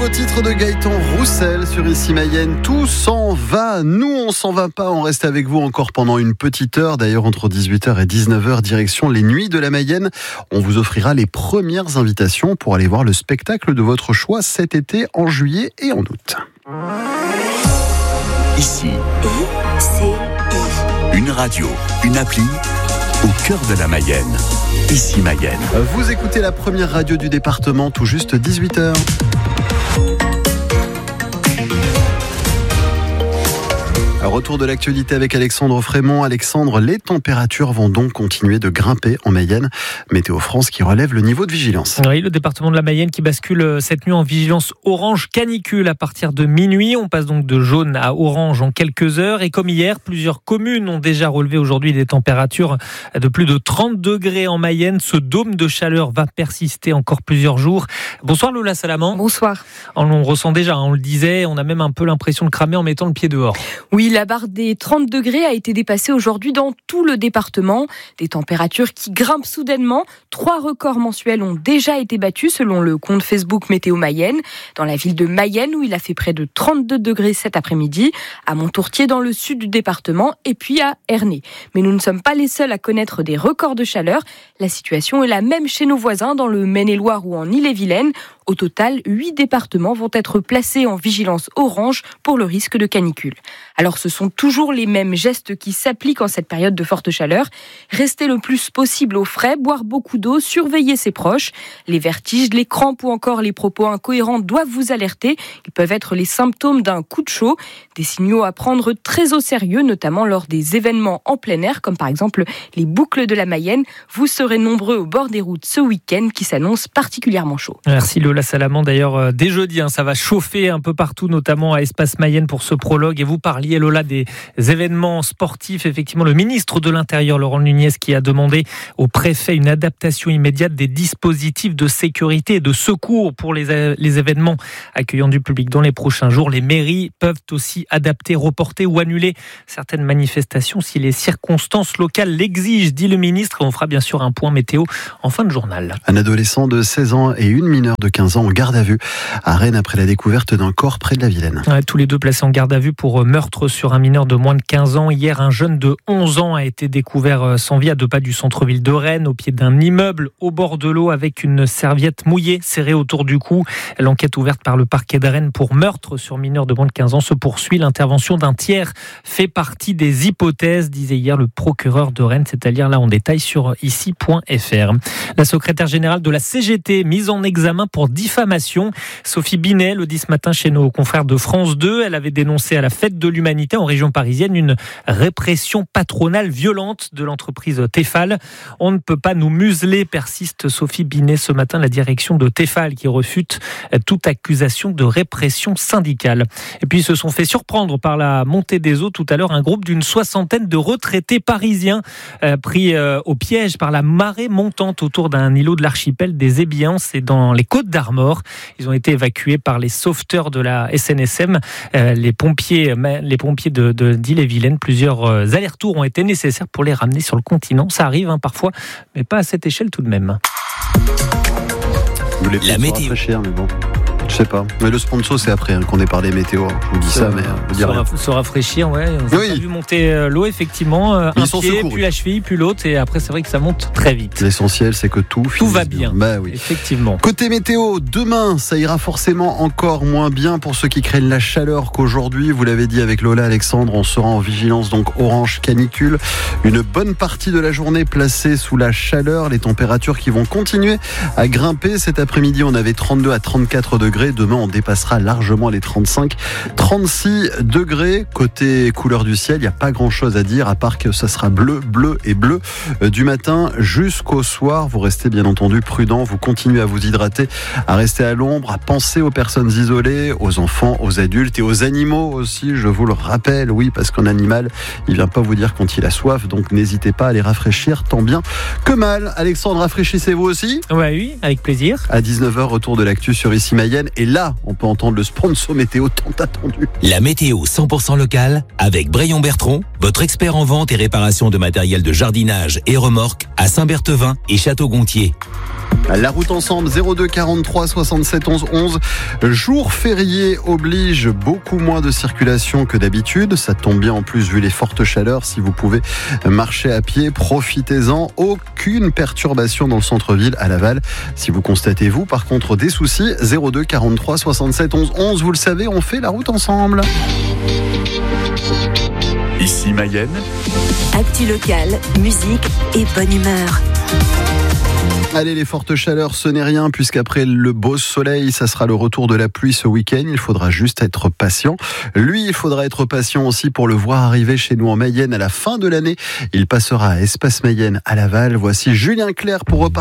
titre de Gaëtan Roussel sur Ici Mayenne. Tout s'en va. Nous, on s'en va pas. On reste avec vous encore pendant une petite heure. D'ailleurs, entre 18h et 19h, direction les Nuits de la Mayenne. On vous offrira les premières invitations pour aller voir le spectacle de votre choix cet été, en juillet et en août. Ici, une radio, une appli au cœur de la Mayenne. Ici Mayenne. Vous écoutez la première radio du département, tout juste 18h. Retour de l'actualité avec Alexandre Frémont. Alexandre, les températures vont donc continuer de grimper en Mayenne. Météo France qui relève le niveau de vigilance. Oui, le département de la Mayenne qui bascule cette nuit en vigilance orange canicule à partir de minuit. On passe donc de jaune à orange en quelques heures. Et comme hier, plusieurs communes ont déjà relevé aujourd'hui des températures de plus de 30 degrés en Mayenne. Ce dôme de chaleur va persister encore plusieurs jours. Bonsoir Lola Salaman. Bonsoir. On ressent déjà, on le disait, on a même un peu l'impression de cramer en mettant le pied dehors. Oui, la barre des 30 degrés a été dépassée aujourd'hui dans tout le département. Des températures qui grimpent soudainement. 3 records mensuels ont déjà été battus selon le compte Facebook Météo Mayenne. Dans la ville de Mayenne où il a fait près de 32 degrés cet après-midi. À Montourtier dans le sud du département et puis à Ernée. Mais nous ne sommes pas les seuls à connaître des records de chaleur. La situation est la même chez nos voisins dans le Maine-et-Loire ou en Ille-et-Vilaine. Au total, 8 départements vont être placés en vigilance orange pour le risque de canicule. Alors ce sont toujours les mêmes gestes qui s'appliquent en cette période de forte chaleur. Rester le plus possible au frais, boire beaucoup d'eau, surveiller ses proches. Les vertiges, les crampes ou encore les propos incohérents doivent vous alerter. Ils peuvent être les symptômes d'un coup de chaud. Des signaux à prendre très au sérieux, notamment lors des événements en plein air, comme par exemple les boucles de la Mayenne. Vous serez nombreux au bord des routes ce week-end qui s'annonce particulièrement chaud. Merci Lola Salaman. D'ailleurs, dès jeudi, ça va chauffer un peu partout, notamment à Espace Mayenne pour ce prologue. Et vous parliez, Lola, des événements sportifs. Effectivement, le ministre de l'Intérieur, Laurent Nunez, qui a demandé au préfet une adaptation immédiate des dispositifs de sécurité et de secours pour les événements accueillant du public dans les prochains jours. Les mairies peuvent aussi adapter, reporter ou annuler certaines manifestations si les circonstances locales l'exigent, dit le ministre. Et on fera bien sûr un point météo en fin de journal. Un adolescent de 16 ans et une mineure de 15 ans en garde à vue à Rennes après la découverte d'un corps près de la Vilaine. Ouais, tous les deux placés en garde à vue pour meurtre sur un mineur de moins de 15 ans. Hier, un jeune de 11 ans a été découvert sans vie à 2 pas du centre-ville de Rennes, au pied d'un immeuble au bord de l'eau avec une serviette mouillée serrée autour du cou. L'enquête ouverte par le parquet de Rennes pour meurtre sur mineur de moins de 15 ans se poursuit. L'intervention d'un tiers fait partie des hypothèses, disait hier le procureur de Rennes. C'est à lire là en détail sur ici.fr. La secrétaire générale de la CGT mise en examen pour diffamation. Sophie Binet le dit ce matin chez nos confrères de France 2. Elle avait dénoncé à la Fête de l'Humanité en région parisienne une répression patronale violente de l'entreprise Tefal. On ne peut pas nous museler, persiste Sophie Binet ce matin, la direction de Tefal qui refute toute accusation de répression syndicale. Et puis ils se sont fait surprendre par la montée des eaux tout à l'heure. Un groupe d'une 60aine de retraités parisiens pris au piège par la marée montante autour d'un îlot de l'archipel des Ébiens et dans les Côtes d'Armor. Ils ont été évacués par les sauveteurs de la SNSM, les pompiers d'Ille-et-Vilaine. Plusieurs allers-retours ont été nécessaires pour les ramener sur le continent. Ça arrive parfois, mais pas à cette échelle tout de même. Vous voulez la météo rafraîchir, mais bon. Je sais pas. Mais le sponsor, c'est après qu'on ait parlé météo. Je vous dis ça, mais se rafraîchir, ouais. On a vu monter l'eau, effectivement. Un pied, puis la cheville, puis l'autre. Et après, c'est vrai que ça monte très vite. L'essentiel, c'est que tout va bien. Bah oui. Effectivement. Côté météo, demain, ça ira forcément encore moins bien pour ceux qui craignent la chaleur qu'aujourd'hui. Vous l'avez dit avec Lola, Alexandre, on sera en vigilance, donc orange canicule. Une bonne partie de la journée placée sous la chaleur. Les températures qui vont continuer à grimper. Cet après-midi, on avait 32 à 34 degrés. Demain, on dépassera largement les 35, 36 degrés. Côté couleur du ciel, il n'y a pas grand-chose à dire, à part que ça sera bleu, bleu et bleu du matin jusqu'au soir. Vous restez bien entendu prudent, vous continuez à vous hydrater, à rester à l'ombre, à penser aux personnes isolées, aux enfants, aux adultes et aux animaux aussi, je vous le rappelle, oui, parce qu'un animal, il vient pas vous dire quand il a soif, donc n'hésitez pas à les rafraîchir tant bien que mal. Alexandre, rafraîchissez-vous aussi ? Ouais, oui, avec plaisir. À 19h, retour de l'actu sur Ici Mayenne. Et là, on peut entendre le sponsor météo tant attendu. La météo 100% locale avec Brayon Bertrand, votre expert en vente et réparation de matériel de jardinage et remorques à Saint-Berthevin et Château-Gontier. La route ensemble, 02 43 67 11 11. Jour férié oblige beaucoup moins de circulation que d'habitude. Ça tombe bien en plus vu les fortes chaleurs. Si vous pouvez marcher à pied, profitez-en. Aucune perturbation dans le centre-ville à Laval. Si vous constatez, vous, par contre, des soucis, 02 43 67 11 11. Vous le savez, on fait la route ensemble. Ici Mayenne. Actu locale, musique et bonne humeur. Allez, les fortes chaleurs, ce n'est rien, puisqu'après le beau soleil, ça sera le retour de la pluie ce week-end. Il faudra juste être patient. Lui, il faudra être patient aussi pour le voir arriver chez nous en Mayenne à la fin de l'année. Il passera à Espace Mayenne à Laval. Voici Julien Clerc pour repartir.